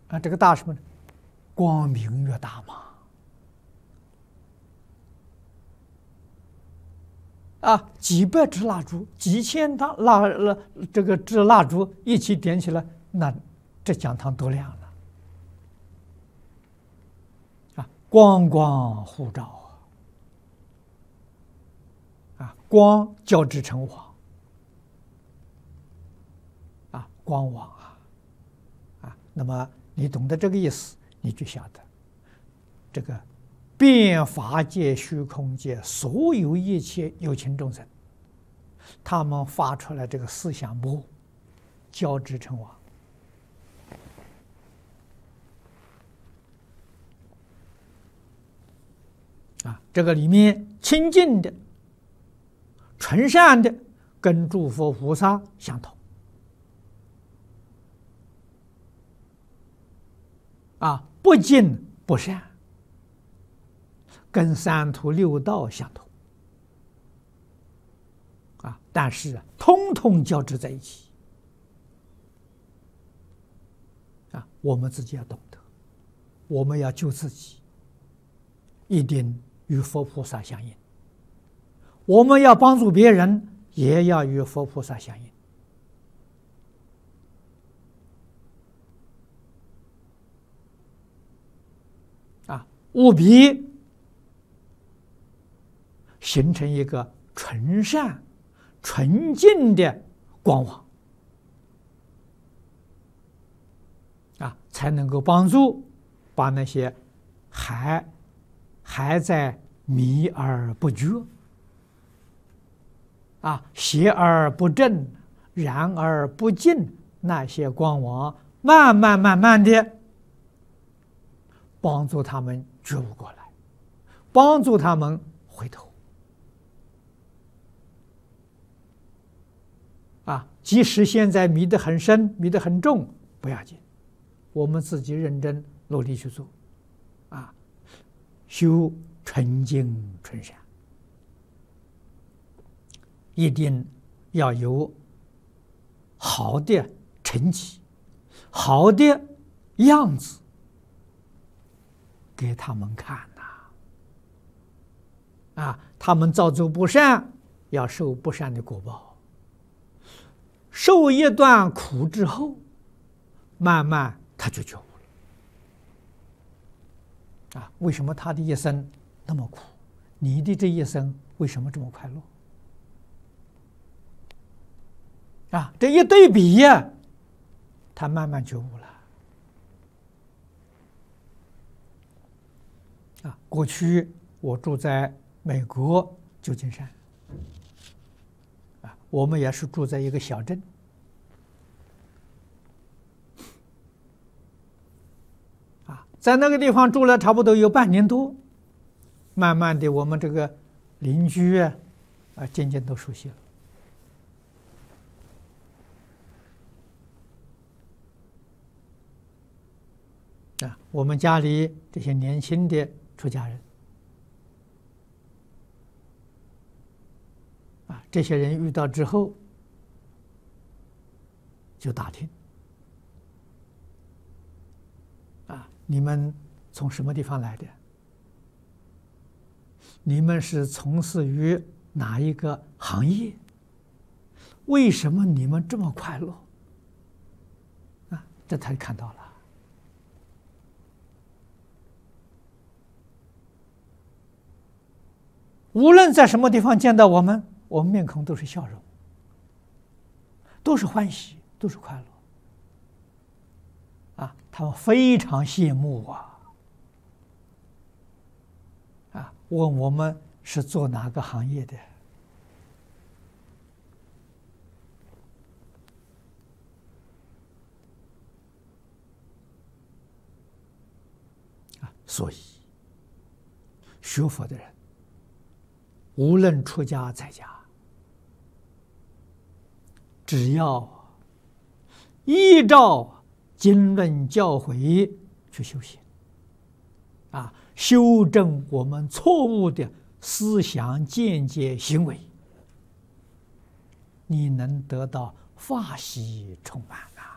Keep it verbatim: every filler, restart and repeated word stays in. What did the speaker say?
啊，这个大什么呢？光明越大嘛。啊，几百支蜡烛，几千大蜡蜡这个支蜡烛一起点起来，那这讲堂多亮了！啊，光光互照啊！啊，光交织成网，啊，光网啊，啊，那么你懂得这个意思，你就晓得这个。遍法界、虚空界，所有一切有情众生，他们发出来这个思想波，交织成网。啊，这个里面清净的、纯善的，跟诸佛菩萨相同。啊，不净不善。跟三途六道相同，啊，但是通通交织在一起，啊，我们自己要懂得，我们要救自己，一定与佛菩萨相应；我们要帮助别人，也要与佛菩萨相应。啊，务必形成一个纯善、纯净的光网，啊，才能够帮助把那些还还在迷而不觉、啊邪而不正、然而不净那些光网，慢慢慢慢的帮助他们觉悟过来，帮助他们回头。啊，即使现在迷得很深、迷得很重，不要紧，我们自己认真努力去做，啊，修纯净纯善，一定要有好的成绩、好的样子给他们看呐！啊，他们造作不善，要受不善的果报。受一段苦之后，慢慢他就觉悟了。啊，为什么他的一生那么苦？你的这一生为什么这么快乐？啊，这一对比呀，他慢慢觉悟了。啊，过去我住在美国旧金山。我们也是住在一个小镇，啊，在那个地方住了差不多有半年多，慢慢的我们这个邻居啊，啊，渐渐都熟悉了。啊，我们家里这些年轻的出家人，啊，这些人遇到之后，就打听，啊，你们从什么地方来的？你们是从事于哪一个行业？为什么你们这么快乐？啊，这他就看到了。无论在什么地方见到我们，我们面孔都是笑容，都是欢喜，都是快乐。啊，他们非常羡慕啊！啊，问我们是做哪个行业的？啊，所以学佛的人，无论出家在家，只要依照经论教诲去修行，啊，修正我们错误的思想见解行为，你能得到法喜充满啊！